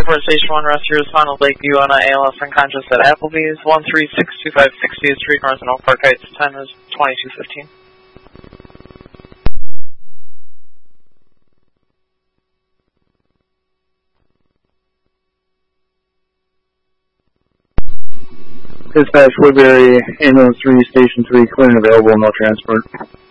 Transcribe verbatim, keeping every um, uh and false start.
Airport Station one, rescue respondent Lakeview on A L S unconscious at Applebee's, one three six two five sixtieth Street North in Oak Park Heights, time is twenty-two fifteen. Dispatch Woodbury, ambulance three, station three, clear and available, no transport.